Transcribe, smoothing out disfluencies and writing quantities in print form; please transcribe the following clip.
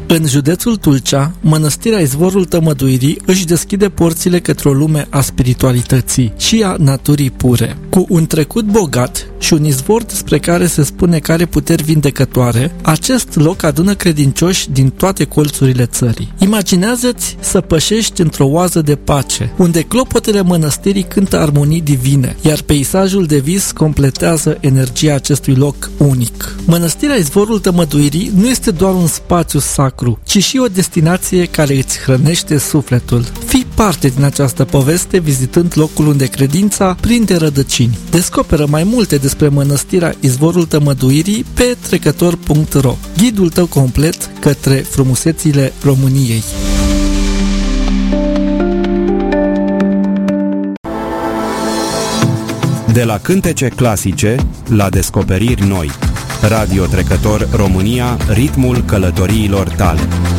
În județul Tulcea, Mănăstirea Izvorul Tămăduirii își deschide porțile către o lume a spiritualității și a naturii pure. Cu un trecut bogat și un izvor despre care se spune că are puteri vindecătoare, acest loc adună credincioși din toate colțurile țării. Imaginează-ți să pășești într-o oază de pace, unde clopotele mănăstirii cântă armonii divine, iar peisajul de vis completează energia acestui loc unic. Mănăstirea Izvorul Tămăduirii nu este doar un spațiu sacru, ci și o destinație care îți hrănește sufletul. Fii parte din această poveste vizitând locul unde credința prinde rădăcini. Descoperă mai multe despre Mănăstirea Izvorul Tămăduirii pe trecător.ro, ghidul tău complet către frumusețile României. De la cântece clasice la descoperiri noi. Radio Trecător România, ritmul călătoriilor tale.